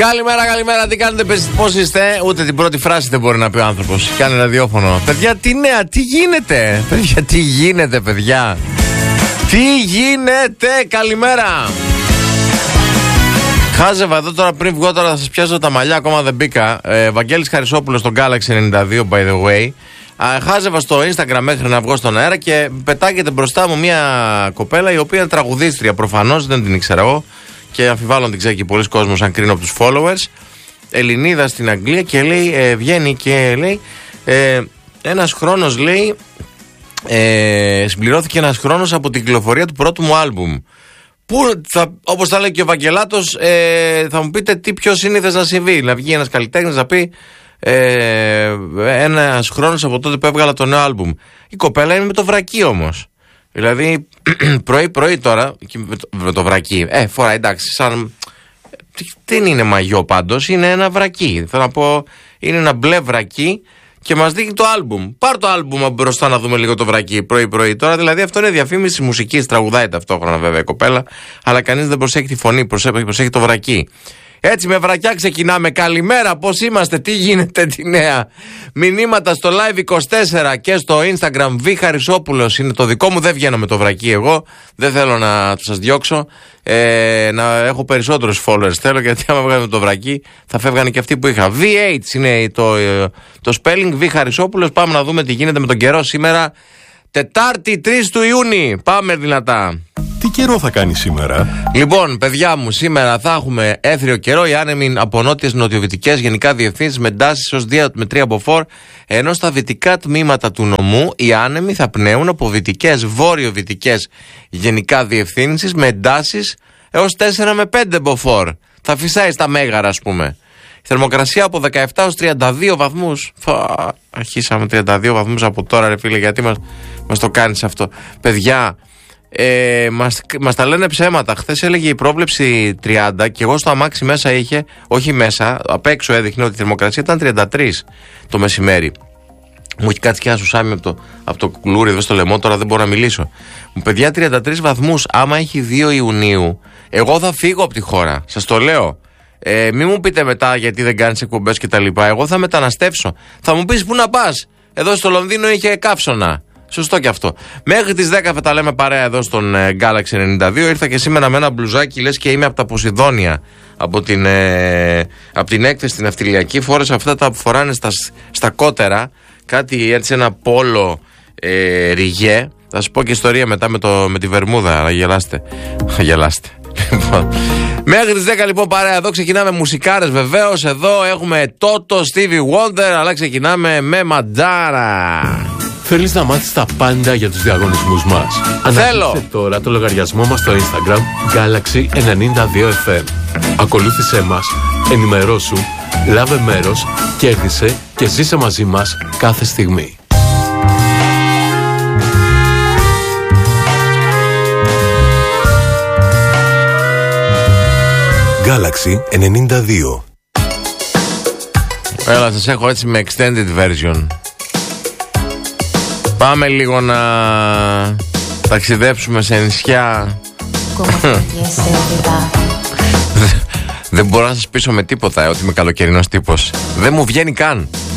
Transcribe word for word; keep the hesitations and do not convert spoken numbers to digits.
Καλημέρα, καλημέρα, τι κάνετε, πώς είστε? Ούτε την πρώτη φράση δεν μπορεί να πει ο άνθρωπος. Κάνει ραδιόφωνο. Παιδιά, τι νέα, τι γίνεται? Παιδιά, τι γίνεται, παιδιά? Τι γίνεται, καλημέρα. Χάζευα εδώ τώρα πριν βγω, τώρα θα σας πιάσω τα μαλλιά, ακόμα δεν μπήκα. ε, Βαγγέλης Χαρισόπουλος στον Galaxy ενενήντα δύο, by the way. Χάζευα στο Instagram μέχρι να βγω στον αέρα και πετάγεται μπροστά μου μια κοπέλα η οποία είναι τραγουδίστρια. Προφανώς δεν την ήξερα εγώ και αμφιβάλλω την ξέρει και πολλοί κόσμος αν κρίνω από τους followers. Ελληνίδα στην Αγγλία και λέει, ε, βγαίνει και λέει ε, ένας χρόνος, λέει, ε, συμπληρώθηκε ένας χρόνος από την κυκλοφορία του πρώτου μου άλμπουμ. Που θα, όπως θα λέει και ο Βαγγελάτος, ε, θα μου πείτε τι πιο σύνηθες να συμβεί. Να βγει ένας καλλιτέχνης να πει ε, ένας χρόνος από τότε που έβγαλα το νέο άλμπουμ. Η κοπέλα είναι με το βρακί όμως. Δηλαδή πρωί-πρωί τώρα με το, με το βρακί. Ε, φορά εντάξει, σαν. Δεν είναι μαγιό πάντως, είναι ένα βρακί. Θέλω να πω, είναι ένα μπλε βρακί και μας δείχνει το άλμπουμ. Πάρ' το άλμπουμ μπροστά να δούμε λίγο το βρακί πρωί-πρωί. Τώρα δηλαδή αυτό είναι διαφήμιση μουσικής, τραγουδάει ταυτόχρονα βέβαια η κοπέλα, αλλά κανείς δεν προσέχει τη φωνή, προσέχει, προσέχει το βρακί. Έτσι με βρακιά ξεκινάμε. Καλημέρα, πώς είμαστε, τι γίνεται, τι νέα? Μηνύματα στο Live είκοσι τέσσερα και στο Instagram. Β. Χαρισόπουλος είναι το δικό μου, δεν βγαίνω με το βρακί εγώ. Δεν θέλω να σας διώξω, ε, να έχω περισσότερους followers θέλω, γιατί άμα βγαίνω με το βρακί θα φεύγανε και αυτοί που είχα. βι έιτς είναι το, το spelling, Β. Χαρισόπουλος. Πάμε να δούμε τι γίνεται με τον καιρό σήμερα, Τετάρτη τρεις του Ιούνιου. Πάμε δυνατά. Τι καιρό θα κάνει σήμερα? Λοιπόν, παιδιά μου, σήμερα θα έχουμε έθριο καιρό. Οι άνεμοι από νότιες νοτιοβυτικές γενικά διευθύνσεις με εντάσεις ως δύο με τρία μποφόρ, ενώ στα δυτικά τμήματα του νομού οι άνεμοι θα πνέουν από βυτικές βόρειο-βυτικές γενικά διευθύνσεις με εντάσεις έως τέσσερα με πέντε μποφόρ. Θα φυσάει στα μέγαρα, ας πούμε. Η θερμοκρασία από δεκαεπτά έως τριάντα δύο βαθμούς. Φα, αρχίσαμε τριάντα δύο βαθμούς από τώρα, ρε φίλε, γιατί μας, μας το κάνεις αυτό? Παιδιά, ε, μας, μας τα λένε ψέματα. Χθες έλεγε η πρόβλεψη τριάντα και εγώ στο αμάξι μέσα είχε, όχι μέσα, απ' έξω έδειχνε ότι η θερμοκρασία ήταν τριάντα τρία το μεσημέρι. Μου έχει κάτσει και ένα σουσάμι από το, από το κουλούρι εδώ στο λαιμό, τώρα δεν μπορώ να μιλήσω. Μου, παιδιά, τριάντα τρεις βαθμούς, άμα έχει δύο Ιουνίου, εγώ θα φύγω από τη χώρα. Σας το λέω. Ε, μην μου πείτε μετά γιατί δεν κάνεις εκπομπές και τα λοιπά. Εγώ θα μεταναστεύσω. Θα μου πεις πού να πας? Εδώ στο Λονδίνο είχε καύσωνα. Σωστό και αυτό. Μέχρι τις δέκα θα τα λέμε παρέα εδώ στον ε, Galaxy ενενήντα δύο. Ήρθα και σήμερα με ένα μπλουζάκι, λες και είμαι από τα Ποσειδόνια. Από την, ε, από την έκθεση την αυτιλιακή. Φόρεσα αυτά τα που φοράνε στα, στα κότερα. Κάτι έτσι, ένα πόλο ε, ριγέ. Θα σας πω και ιστορία μετά με, το, με τη βερμούδα. Αλλά γελάστε. Γελάστε. Μέχρι τις δέκα λοιπόν παρέα εδώ, ξεκινάμε μουσικάρες βεβαίως. Εδώ έχουμε Toto, Stevie Wonder, αλλά ξεκινάμε με Μαντάρα. Θέλεις να μάθεις τα πάντα για τους διαγωνισμούς μας? Αναζήτησε τώρα το λογαριασμό μας στο Instagram Galaxy ενενήντα δύο εφ εμ. Ακολούθησέ μας, ενημερώσου, λάβε μέρος, κέρδισε και ζήσε μαζί μας κάθε στιγμή. Galaxy ενενήντα δύο. Έλα, σας έχω έτσι με extended version. Πάμε λίγο να ταξιδέψουμε σε νησιά. Δεν μπορώ να σας πείσω με τίποτα, ότι είμαι καλοκαιρινός τύπος. Δεν μου βγαίνει καν.